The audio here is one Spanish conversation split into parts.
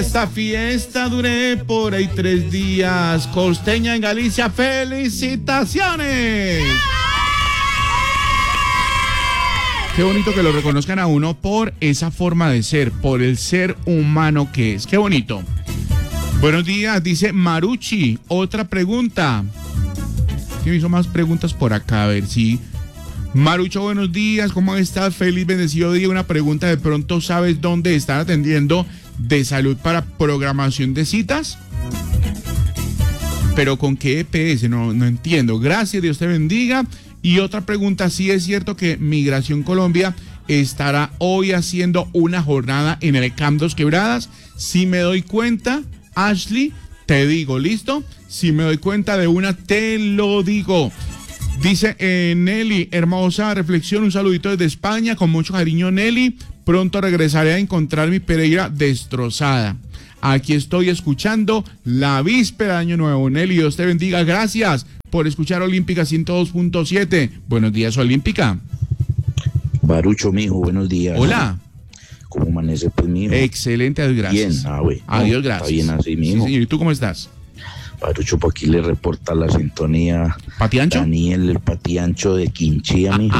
Esta fiesta duré por ahí 3 días. Costeña en Galicia, ¡felicitaciones! Qué bonito que lo reconozcan a uno por esa forma de ser, por el ser humano que es. Qué bonito. Buenos días, dice Maruchi. Otra pregunta. ¿Quién hizo más preguntas por acá? A ver si... Marucho, buenos días, ¿cómo estás? Feliz, bendecido día. Una pregunta, ¿de pronto sabes dónde están atendiendo de salud para programación de citas? ¿Pero con qué EPS? No entiendo. Gracias, Dios te bendiga. Y otra pregunta, ¿sí es cierto que Migración Colombia estará hoy haciendo una jornada en el Camp Dos Quebradas? Si me doy cuenta, Ashley, te digo, ¿listo? Si me doy cuenta de una, te lo digo. Dice Nelly, hermosa reflexión, un saludito desde España, con mucho cariño, Nelly. Pronto regresaré a encontrar mi Pereira destrozada. Aquí estoy escuchando la víspera de Año Nuevo. Nelly, Dios te bendiga. Gracias por escuchar Olímpica 102.7. Buenos días, Olímpica. Barucho, mijo, buenos días. Hola. ¿Cómo amanece, pues, mijo? Excelente, adiós, gracias. Bien, güey. Adiós, gracias. Está bien así, mijo. Sí, señor. ¿Y tú cómo estás? Barucho, por aquí le reporta la sintonía. ¿Patiancho? Daniel, el patiancho de Quinchía, mijo.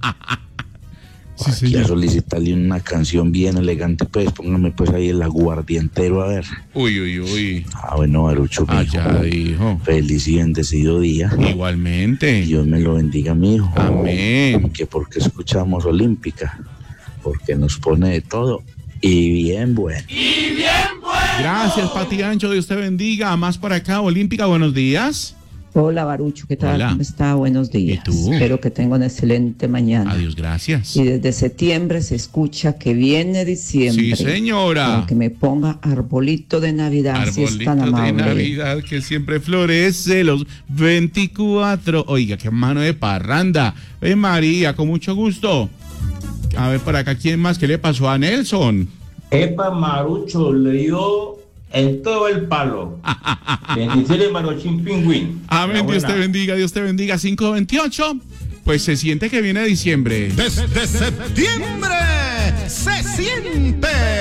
Sí, aquí señor. a solicitarle una canción bien elegante, pues, póngame pues ahí el aguardientero, a ver. Uy. Bueno, Barucho, mijo. Ya dijo. Feliz y bendecido día. Igualmente. Dios me lo bendiga, mijo. Amén. Que porque escuchamos Olímpica, porque nos pone de todo y bien bueno. Gracias, Pati Ancho, Dios te bendiga. Más por acá, Olímpica, buenos días. Hola, Barucho, ¿qué tal? Hola. ¿Cómo está? Buenos días. ¿Y tú? Espero que tenga una excelente mañana. Adiós, gracias. Y desde septiembre se escucha que viene diciembre. Sí, señora. Para que me ponga arbolito de Navidad, si es tan Arbolito de amable. Navidad que siempre florece los 24. Oiga, qué mano de parranda. María, con mucho gusto. A ver, por acá, ¿quién más? ¿Qué le pasó a Nelson? Epa, Marucho, le dio en todo el palo. Bendiciones, Maruchín Pingüín. Amén, Dios te bendiga, Dios te bendiga. 5:28, pues se siente que viene diciembre. Desde septiembre se siente